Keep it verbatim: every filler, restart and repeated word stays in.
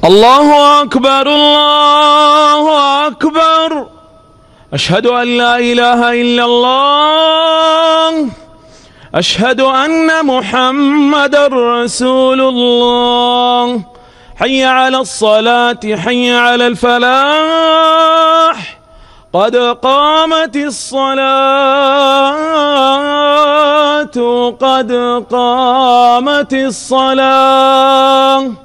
الله أكبر الله أكبر. أشهد أن لا إله إلا الله. أشهد أن محمدًا رسول الله. حي على الصلاة حي على الفلاح. قد قامت الصلاة قد قامت الصلاة.